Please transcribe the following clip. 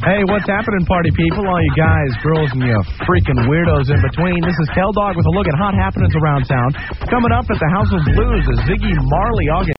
Hey, what's happening, party people? All you guys, girls, and you freaking weirdos in between. This is Kel Dog with a look at hot happenings around town. Coming up at the House of Blues is Ziggy Marley, August